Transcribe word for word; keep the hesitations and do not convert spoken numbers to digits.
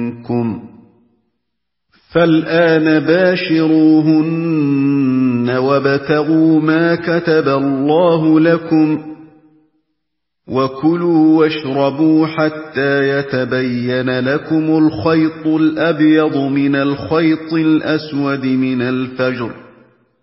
مِنكُمْ فَالْآنَ بَاشِرُوهُنَّ وَابْتَغُوا مَا كَتَبَ اللَّهُ لَكُمْ وَكُلُوا وَاشْرَبُوا حَتَّىٰ يَتَبَيَّنَ لَكُمُ الْخَيْطُ الْأَبْيَضُ مِنَ الْخَيْطِ الْأَسْوَدِ مِنَ الْفَجْرِ